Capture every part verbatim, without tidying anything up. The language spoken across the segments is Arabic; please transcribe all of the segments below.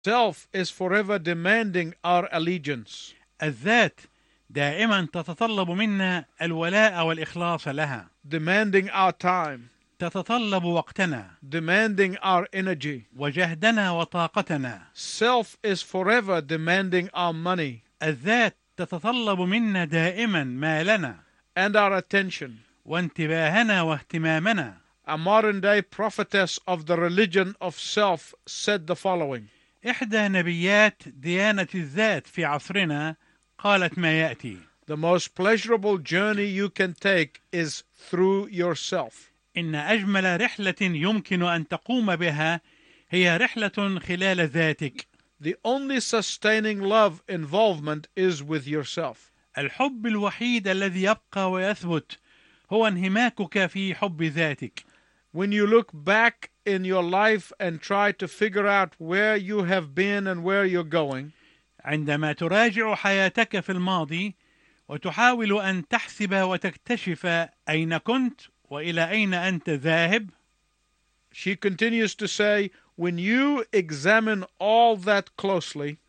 Self is forever demanding our allegiance. الذات دائما تتطلب منا الولاء والإخلاص لها. Demanding our time. تتطلب وقتنا. Demanding our energy. وجهدنا وطاقتنا. Self is forever demanding our money. الذات تتطلب منا دائما مالنا. And our attention. وانتباهنا واهتمامنا. A modern day prophetess of the religion of self said the following. إحدى نبيات ديانة الذات في عصرنا قالت ما يأتي: The most pleasurable journey you can take is through yourself. إن أجمل رحلة يمكن أن تقوم بها هي رحلة خلال ذاتك. The only sustaining love involvement is with yourself. الحب الوحيد الذي يبقى ويثبت هو انهماكك في حب ذاتك. When you look back in your life and try to figure out where you have been and where you're going, عندما تراجع حياتك في الماضي وتحاول أن تحسب وتكتشف أين كنت وإلى أين أنت ذاهب. she continues to say, when you examine all that closely,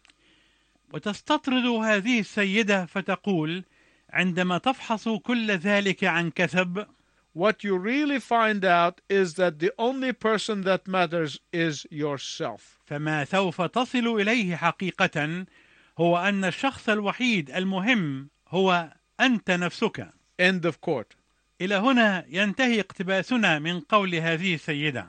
وتستطرد هذه السيدة فتقول عندما تفحص كل ذلك عن كثب، what you really find out is that the only person that matters is yourself. فما سوف تصل إليه حقيقة هو أن الشخص الوحيد المهم هو أنت نفسك. End of quote. إلى هنا ينتهي اقتباسنا من قول هذه السيدة.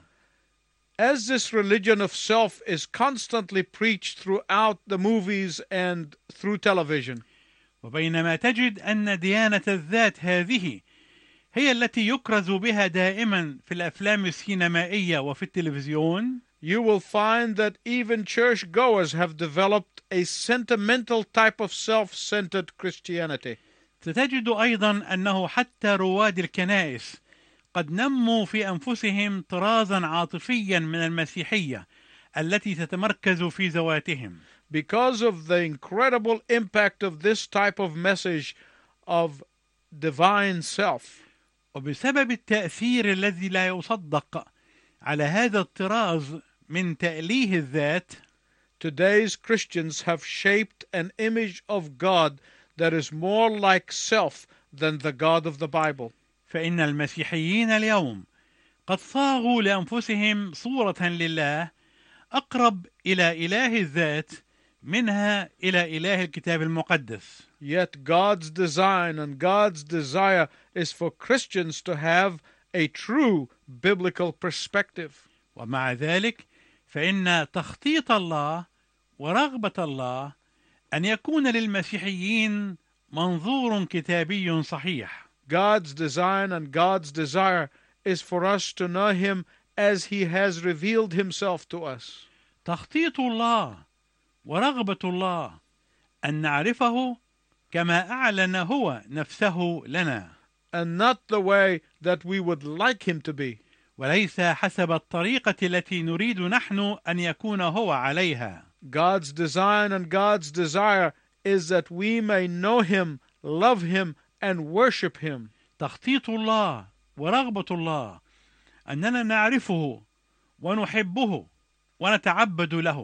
As this religion of self is constantly preached throughout the movies and through television, وبينما تجد أن ديانة الذات هذه هي التي يكرز بها دائما في الأفلام السينمائية وفي التلفزيون، you will find that even churchgoers have developed a sentimental type of self-centered Christianity. ستجد أيضا أنه حتى رواد الكنائس قد نموا في أنفسهم طرازا عاطفيا من المسيحية التي تتمركز في ذواتهم. Because of the incredible impact of this type of message of divine self, وبسبب التأثير الذي لا يصدق على هذا الطراز من تأليه الذات، today's Christians have shaped an image of God that is more like self than the God of the Bible. فإن المسيحيين اليوم قد صاغوا لأنفسهم صورة لله أقرب إلى إله الذات منها إلى إله الكتاب المقدس. Yet God's design and God's desire is for Christians to have a true biblical perspective. ومع ذلك فإن تخطيط الله ورغبة الله أن يكون للمسيحيين منظور كتابي صحيح. God's design and God's desire is for us to know Him as He has revealed Himself to us. تخطيط الله ورغبة الله أن نعرفه كما أعلن هو نفسه لنا. And not the way that we would like Him to be. وليس حسب الطريقة التي نريد نحن أن يكون هو عليها. God's design and God's desire is that we may know Him, love Him, and worship Him. تخطيط الله ورغبة الله أننا نعرفه ونحبه ونتعبد له.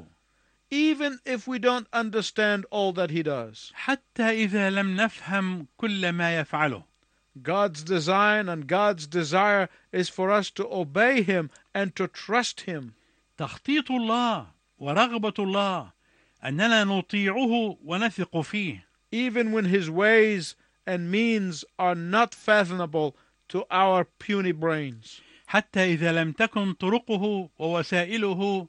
Even if we don't understand all that He does. حتى إذا لم نفهم كل ما يفعله. God's design and God's desire is for us to obey Him and to trust Him. تخطيط الله ورغبة الله أننا نطيعه ونثق فيه. Even when His ways and means are not fathomable to our puny brains. حتى إذا لم تكن طرقه ووسائله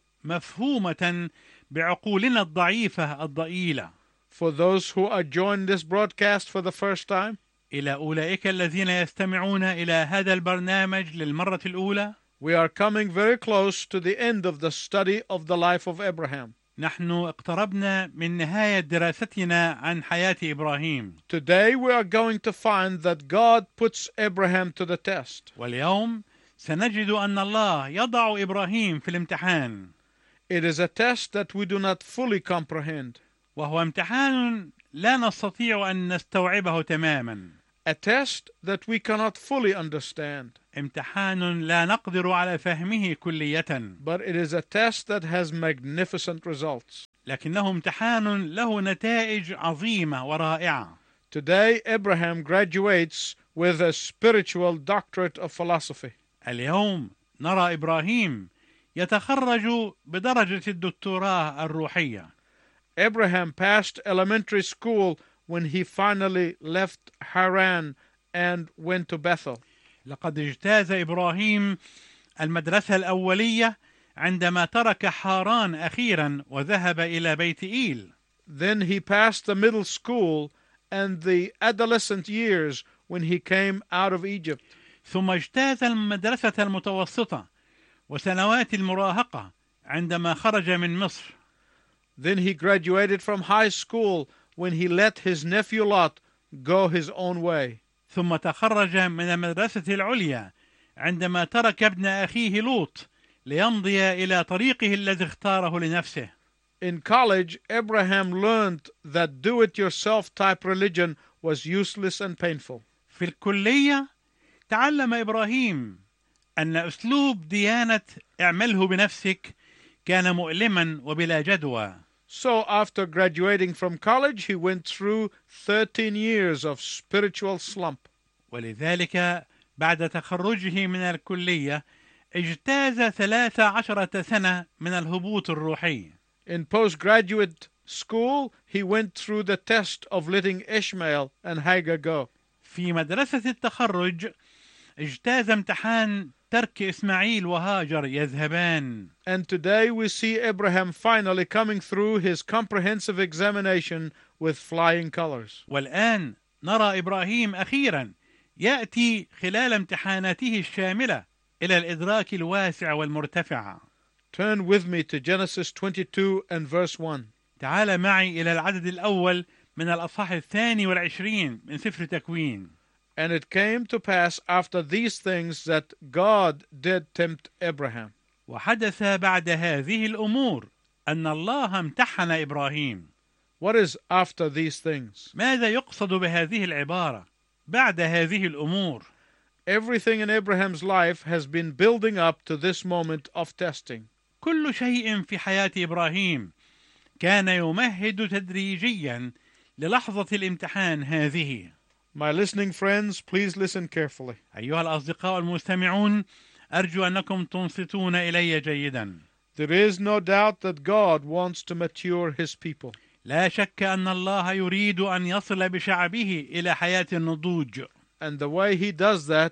مفهومة بعقولنا الضعيفة الضئيلة. For those who are joining this broadcast for the first time, إلى أولئك الذين يستمعون إلى هذا البرنامج للمرة الأولى، we are coming very close to the end of the study of the life of Abraham. نحن اقتربنا من نهاية دراستنا عن حياة إبراهيم. Today we are going to find that God puts Abraham to the test. واليوم سنجد أن الله يضع إبراهيم في الامتحان. It is a test that we do not fully comprehend. وهو امتحان لا نستطيع أن نستوعبه تماما. A test that we cannot fully understand. امتحان لا نقدر على فهمه كلية، but it is a test that has magnificent results. لكنه امتحان له نتائج عظيمة ورائعة. Today, Abraham graduates with a spiritual doctorate of philosophy. اليوم نرى إبراهيم يتخرج بدرجة الدكتوراه الروحية. Abraham passed elementary school when he finally left Haran and went to Bethel. لقد اجتاز إبراهيم المدرسة الأولية عندما ترك حاران أخيرا وذهب إلى بيت إيل. Then he passed the middle school and the adolescent years when he came out of Egypt. ثم اجتاز المدرسة المتوسطة وسنوات المراهقة عندما خرج من مصر. Then he graduated from high school when he let his nephew Lot go his own way. ثم تخرج من المدرسة العليا عندما ترك ابن أخيه لوط ليمضي إلى طريقه الذي اختاره لنفسه. In college, Abraham learned that do-it-yourself type religion was useless and painful. في الكلية تعلم إبراهيم أن أسلوب ديانة اعمله بنفسك كان مؤلما وبلا جدوى. So after graduating from college, he went through thirteen years of spiritual slump. ولذلك بعد تخرجه من الكلية اجتاز ثلاث عشرة سنة من الهبوط الروحي. In postgraduate school, he went through the test of letting Ishmael and Hagar go. في مدرسة التخرج اجتاز امتحان ترك إسماعيل وهاجر يذهبان. And today we see Abraham finally coming through his comprehensive examination with flying colors. والآن نرى إبراهيم أخيرا يأتي خلال امتحاناته الشاملة إلى الإدراك الواسع والمرتفع. Turn with me to Genesis twenty-two and verse one. تعال معي إلى العدد الأول من الأصحاح الثاني والعشرين من سفر تكوين. And it came to pass after these things that God did tempt Abraham. وحدث بعد هذه الأمور أن الله امتحن إبراهيم. What is after these things? ماذا يقصد بهذه العبارة بعد هذه الأمور؟ Everything in Abraham's life has been building up to this moment of testing. كل شيء في حياة إبراهيم كان يمهد تدريجيا للحظة الامتحان هذه. My listening friends, please listen carefully. أيها الأصدقاء المستمعون، أرجو أنكم تنصتون إلي جيدا. There is no doubt that God wants to mature his people. لا شك أن الله يريد أن يصل بشعبه إلى حياة النضوج. And the way he does that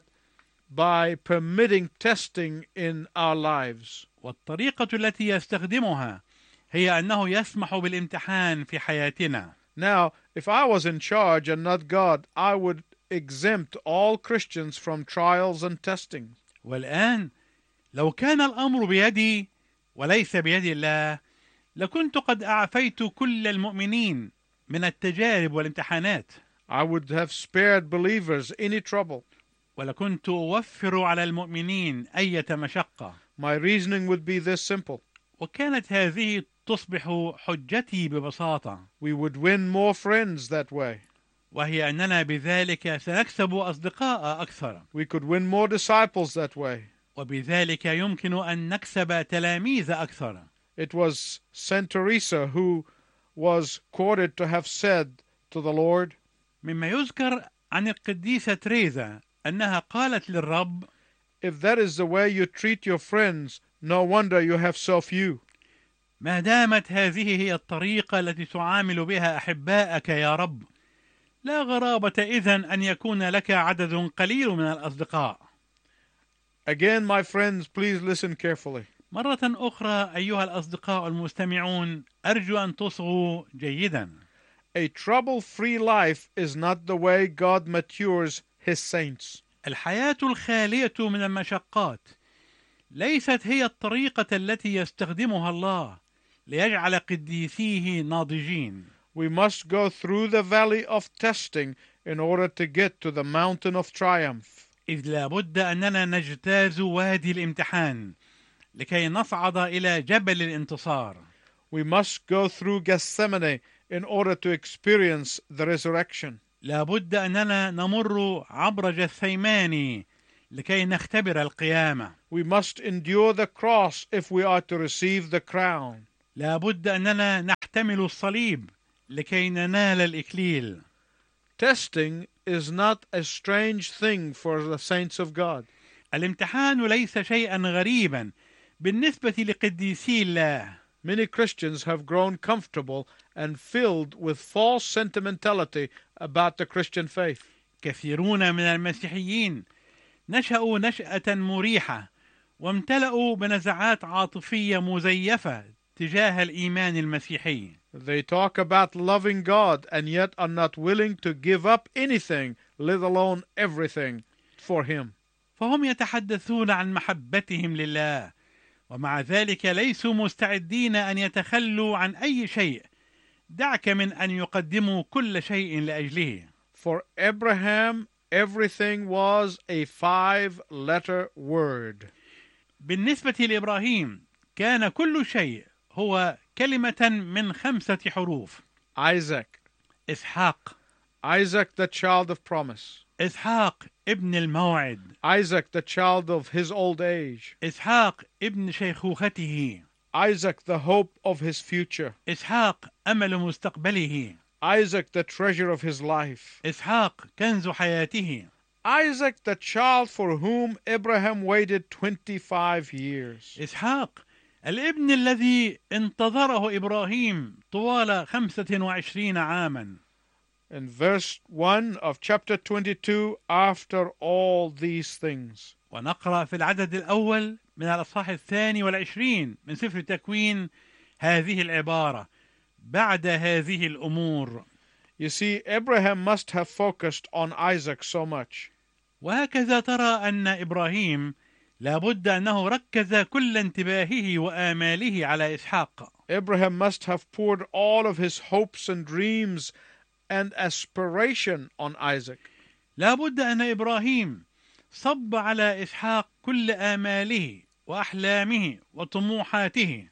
by permitting testing in our lives. والطريقة التي يستخدمها هي أنه يسمح بالامتحان في حياتنا. Now, if I was in charge and not God, I would exempt all Christians from trials and testing. والآن لو كان الأمر بيدي وليس بيد الله لكنت قد أعفيت كل المؤمنين من التجارب والامتحانات. I would have spared believers any trouble. ولكنت أوفر على المؤمنين أية مشقة. My reasoning would be this simple. وكانت هذه تصبح حجتي ببساطة. We would win more friends that way. وهي أننا بذلك سنكسب أصدقاء أكثر. We could win more disciples that way. وبذلك يمكن أن نكسب تلاميذ أكثر. It was Saint Teresa who was quoted to have said to the Lord, مما يذكر عن القديسة تريزا أنها قالت للرب: if that is the way you treat your friends, no wonder you have so few. ما دامت هذه هي الطريقة التي تعامل بها أحبائك يا رب، لا غرابة إذن أن يكون لك عدد قليل من الأصدقاء. Again, my friends, please listen carefully. مرة أخرى أيها الأصدقاء المستمعون، أرجو أن تصغوا جيدا. A trouble-free life is not the way God matures his saints. الحياة الخالية من المشقات ليست هي الطريقة التي يستخدمها الله ليجعل قديسيه ناضجين. We must go through the valley of testing in order to get to the mountain of triumph. إذ لابد أننا نجتاز وادي الامتحان لكي نصعد إلى جبل الانتصار. We must go through Gethsemane in order to experience the resurrection. لابد أننا نمر عبر جثيماني لكي نختبر القيامة. We must endure the cross if we are to receive the crown. لا بد أننا نحتمل الصليب لكي ننال الإكليل. Testing is not a strange thing for the saints of God. الامتحان ليس شيئا غريبا بالنسبة لقديسي الله. Many Christians have grown comfortable and filled with false sentimentality about the Christian faith. كثيرون من المسيحيين نشأوا نشأة مريحة وامتلأوا بنزعات عاطفية مزيفة تجاه الإيمان المسيحي. They talk about loving God and yet are not willing to give up anything, let alone everything, for Him. فهم يتحدثون عن محبتهم لله ومع ذلك ليسوا مستعدين أن يتخلوا عن أي شيء، دعك من أن يقدموا كل شيء لأجله. For Abraham, everything was a five-letter word. بالنسبة لإبراهيم كان كل شيء هو كلمة من خمسة حروف. Isaac. إسحاق. Isaac, the child of promise. إسحاق ابن الموعد. Isaac, the child of his old age. إسحاق ابن شيخوخته. Isaac, the hope of his future. إسحاق أمل مستقبله. Isaac, the treasure of his life. إسحاق كنز حياته. Isaac, the child for whom Abraham waited twenty-five years. إسحاق الابن الذي انتظره إبراهيم طوال خمسة وعشرين عاما. In verse one of chapter twenty-two, after all these things. ونقرأ في العدد الأول من الأصحاح الثاني والعشرين من سفر التكوين هذه العبارة: بعد هذه الأمور. You see, Abraham must have focused on Isaac so much. وهكذا ترى أن إبراهيم لابد أنه ركز كل انتباهه وآماله على إسحاق. Abraham must have poured all of his hopes and dreams and aspiration on Isaac. لابد أن إبراهيم صب على إسحاق كل آماله وأحلامه وطموحاته.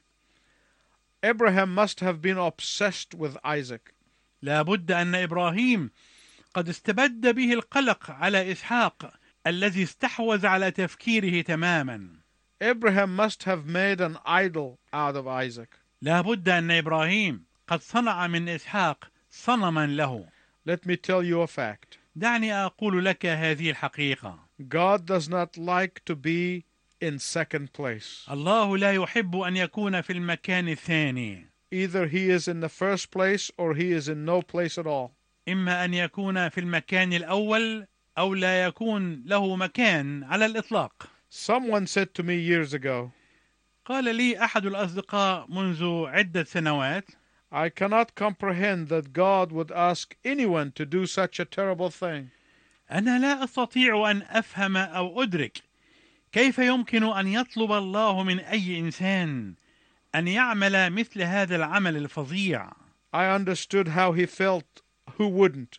Abraham must have been obsessed with Isaac. لابد أن إبراهيم قد استبد به القلق على إسحاق الذي استحوذ على تفكيره تماما. Abraham must have made an idol out of Isaac. لابد أن إبراهيم قد صنع من إسحاق صنما له. Let me tell you a fact. دعني أقول لك هذه الحقيقة. God does not like to be in second place. الله لا يحب أن يكون في المكان الثاني. Either he is in the first place or he is in no place at all. إما أن يكون في المكان الأول أو لا يكون له مكان على الإطلاق. Someone said to me years ago, قال لي أحد الأصدقاء منذ عدة سنوات: I cannot comprehend that God would ask anyone to do such a terrible thing. أنا لا أستطيع أن أفهم أو أدرك كيف يمكن أن يطلب الله من أي إنسان أن يعمل مثل هذا العمل الفظيع. I understood how he felt. Who wouldn't?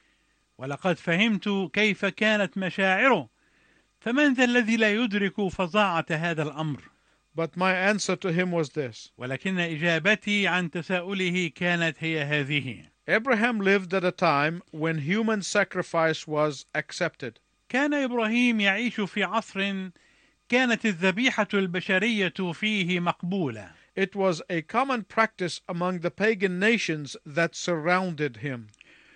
ولقد فهمت كيف كانت مشاعره، فمن ذا الذي لا يدرك فظاعة هذا الأمر؟ But my answer to him was this. ولكن إجابتي عن تساؤله كانت هي هذه: Abraham lived at a time when human sacrifice was accepted. كان إبراهيم يعيش في عصر كانت الذبيحة البشرية فيه مقبولة. It was a common practice among the pagan nations that surrounded him.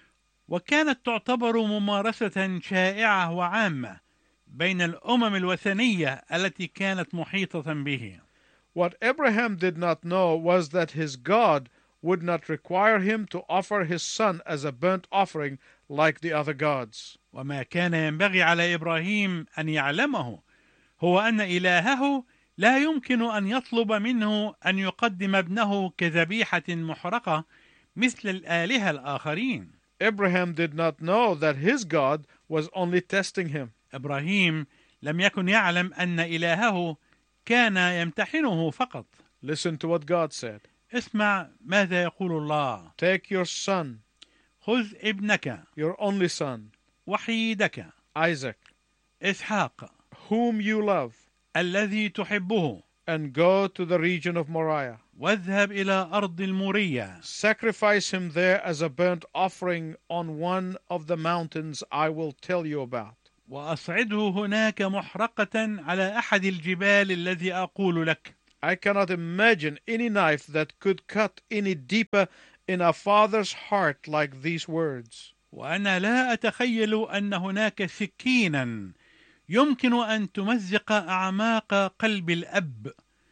وكانت تعتبر ممارسة شائعة وعامة بين الأمم الوثنية التي كانت محيطة به. What Abraham did not know was that his God would not require him to offer his son as a burnt offering like the other gods. وما كان ينبغي على إبراهيم أن يعلمه هو أن إلهه لا يمكن أن يطلب منه أن يقدم ابنه كذبيحة محرقة مثل الآلهة الآخرين. Abraham did not know that his God was only testing him. إبراهيم لم يكن يعلم أن إلهه كان يمتحنه فقط. Listen to what God said. اسمع ماذا يقول الله: Take your son, خذ ابنك your only son, وحيدك Isaac, إسحاق whom you love, الذي تحبه، and go to the region of Moriah. واذهب إلى أرض المورية. Sacrifice him there as a burnt offering on one of the mountains I will tell you about. وأصعده هناك محرقة على أحد الجبال الذي أقول لك. I cannot imagine any knife that could cut any deeper in a father's heart like these words. وأنا لا أتخيل أن هناك سكينا يمكن أن تمزق أعماق قلب الأب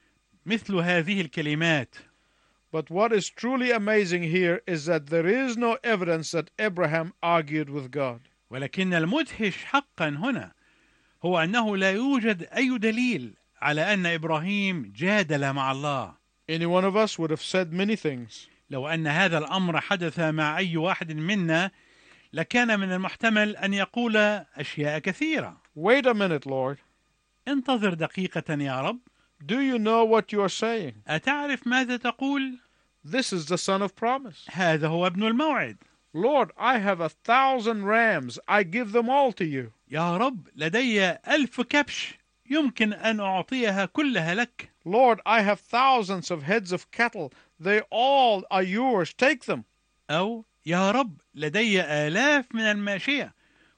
مثل هذه الكلمات. But what is truly amazing here is that there is no evidence that Abraham argued with God. ولكن المدهش حقا هنا هو أنه لا يوجد أي دليل على أن إبراهيم جادل مع الله. Any one of us would have said many things. لو أن هذا الأمر حدث مع أي واحد منا لكان من المحتمل أن يقول أشياء كثيرة. Wait a minute, Lord. انتظر دقيقة يا رب. Do you know what you are saying? أتعرف ماذا تقول؟ This is the son of promise. هذا هو ابن الموعد. Lord, I have a thousand rams. I give them all to you. يا رب لدي ألف كبش يمكن أن أعطيها كلها لك. Lord, I have thousands of heads of cattle. They all are yours. Take them. أو يا رب لدي آلاف من الماشية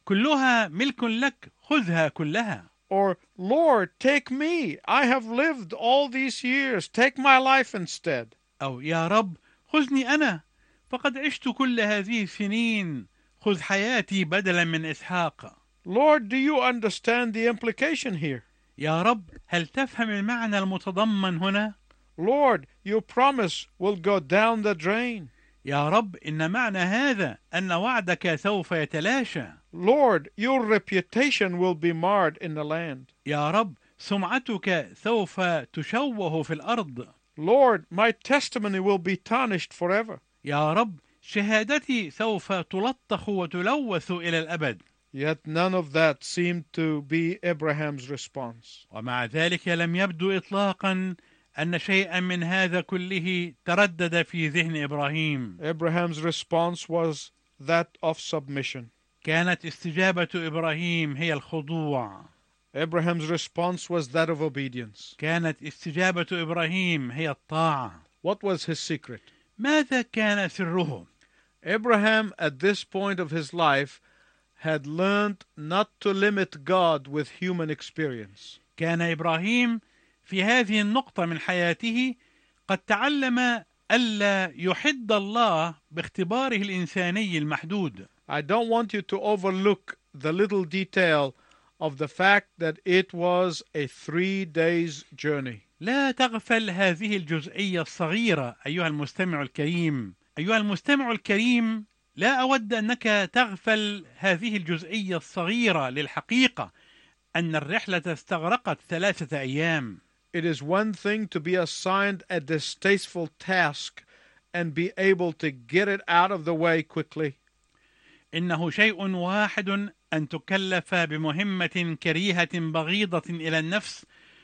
كلها ملك لك خذها كلها. Or, Lord, take me. I have lived all these years. Take my life instead. أو يا رب خذني أنا فقد عشت كل هذه السنين خذ حياتي بدلا من إسحاق. Lord, do you understand the implication here? يا رب هل تفهم المعنى المتضمن هنا؟ Lord, your promise will go down the drain. يا رب إن معنى هذا أن وعدك سوف يتلاشى. Lord, your reputation will be marred in the land. يا رب سمعتك سوف تشوه في الأرض. Lord, my testimony will be tarnished forever. يا رب شهادتي سوف تلطخ وتلوث إلى الأبد. Yet none of that seemed to be Abraham's response. ومع ذلك لم يبدو إطلاقا أن شيئا من هذا كله تردد في ذهن إبراهيم. Abraham's response was that of submission. كانت استجابة إبراهيم هي الخضوع. Abraham's response was that of obedience. كانت استجابة إبراهيم هي الطاعة. What was his secret? ماذا كان سره؟ Abraham, at this point of his life, had learned not to limit God with human experience. كان إبراهيم في هذه النقطة من حياته قد تعلم ألا يحد الله باختباره الإنساني المحدود. I don't want you to overlook the little detail of the fact that it was a three days journey. لا تغفل هذه الجزئية الصغيرة أيها المستمع الكريم. أيها المستمع الكريم لا أود أنك تغفل هذه الجزئية الصغيرة للحقيقة أن الرحلة استغرقت ثلاثة أيام. It is one thing to be assigned a distasteful task and be able to get it out of the way quickly. إنه شيء واحد أن تكلف بمهمة كريهة بغيضة إلى النفس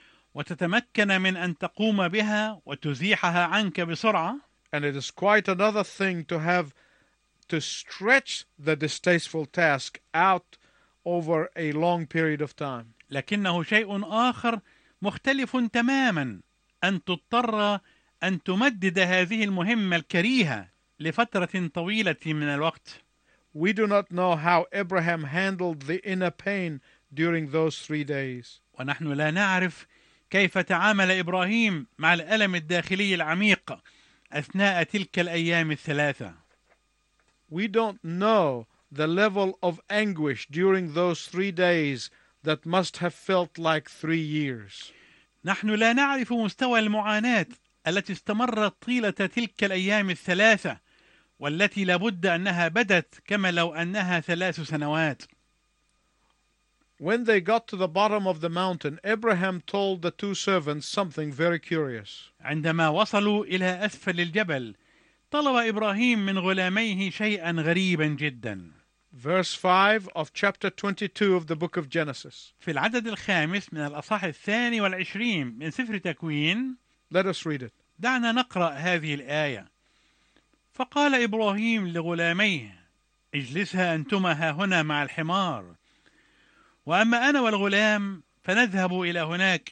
وتتمكن من أن تقوم بها وتزيحها عنك بسرعة. And it is quite another thing to have to stretch the distasteful task out over a long period of time. لكنه شيء آخر مختلف تماما أن تضطر أن تمدد هذه المهمة الكريهة لفترة طويلة من الوقت. We do not know how Abraham handled the inner pain during those three days. ونحن لا نعرف كيف تعامل إبراهيم مع الألم الداخلي العميق أثناء تلك الأيام الثلاثة. We don't know the level of anguish during those three days that must have felt like three years. نحن لا نعرف مستوى المعاناة التي استمرت طيلة تلك الأيام الثلاثة والتي لابد أنها بدت كما لو أنها ثلاث سنوات. When they got to the bottom of the mountain, Abraham told the two servants something very curious. عندما وصلوا إلى أسفل الجبل طلب إبراهيم من غلاميه شيئا غريبا جدا. Verse five of chapter twenty-two of the book of Genesis. في العدد الخامس من الأصحاح الثاني والعشرين من سفر تكوين. Let us read it. دعنا نقرأ هذه الآية. فقال إبراهيم لغلاميه اجلسها أنتما ها هنا مع الحمار وأما أنا والغلام فنذهب إلى هناك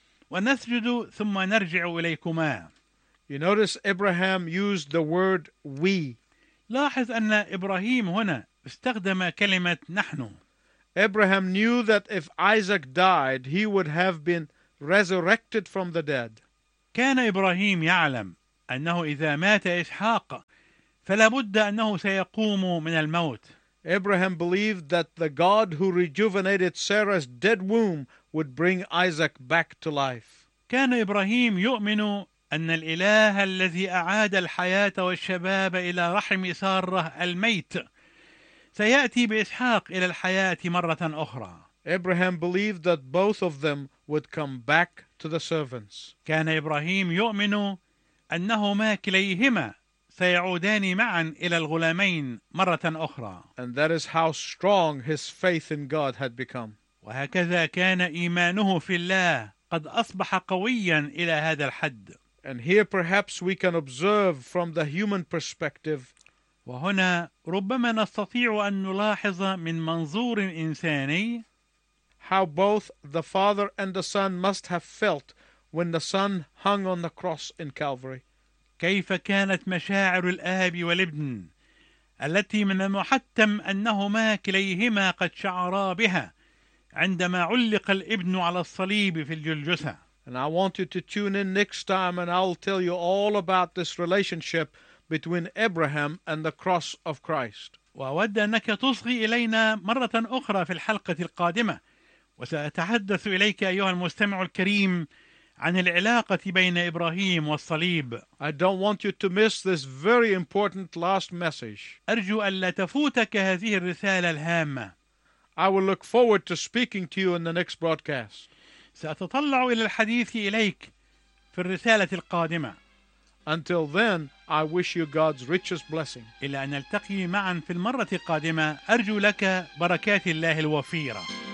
ونسجد ثم نرجع إليكما. You notice Abraham used the word we. لاحظ أن إبراهيم هنا استخدم كلمة نحن. Abraham knew that if Isaac died, he would have been resurrected from the dead. كان إبراهيم يعلم أنه إذا مات إسحاق فلا بد أنه سيقوم من الموت. Abraham believed that the God who rejuvenated Sarah's dead womb would bring Isaac back to life. كان إبراهيم يؤمن أن الإله الذي أعاد الحياة والشباب إلى رحم سارة الميت سيأتي بإسحاق إلى الحياة مرة أخرى. Abraham believed that both of them would come back to the servants. كان إبراهيم يؤمن أنهما كليهما سيعودان معا إلى الغلامين مرة أخرى. And that is how strong his faith in God had become. وهكذا كان إيمانه في الله قد أصبح قويا إلى هذا الحد. And here perhaps we can observe from the human perspective وهنا ربما نستطيع أن نلاحظ من منظور إنساني how both the Father and the Son must have felt when the Son hung on the cross in Calvary. كيف كانت مشاعر الآب والابن التي من المحتم أنهما كليهما قد شعرا بها عندما علق الابن على الصليب في الجلجثة. And I want you to tune in next time and I'll tell you all about this relationship between Abraham and the cross of Christ. وأود أنك تصغي إلينا مرة أخرى في الحلقة القادمة، وسأتحدث إليك أيها المستمع الكريم عن العلاقة بين إبراهيم والصليب. I don't want you to miss this very important last message. أرجو ألا تفوتك هذه الرسالة الهامة. I will look forward to speaking to you in the next broadcast. سأتطلع إلى الحديث إليك في الرسالة القادمة. Until then, I wish you God's richest blessing. إلى أن نلتقي معا في المرة القادمة، أرجو لك بركات الله الوفيرة.